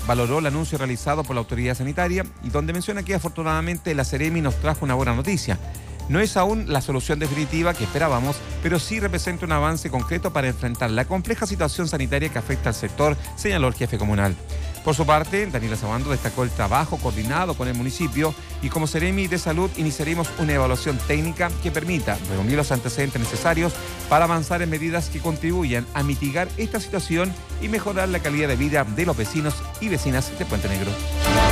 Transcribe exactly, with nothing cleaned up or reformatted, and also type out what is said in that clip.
valoró el anuncio realizado por la autoridad sanitaria y donde menciona que afortunadamente la Seremi nos trajo una buena noticia. No es aún la solución definitiva que esperábamos, pero sí representa un avance concreto para enfrentar la compleja situación sanitaria que afecta al sector, señaló el jefe comunal. Por su parte, Daniela Sabando destacó el trabajo coordinado con el municipio y como Seremi de Salud iniciaremos una evaluación técnica que permita reunir los antecedentes necesarios para avanzar en medidas que contribuyan a mitigar esta situación y mejorar la calidad de vida de los vecinos y vecinas de Puente Negro.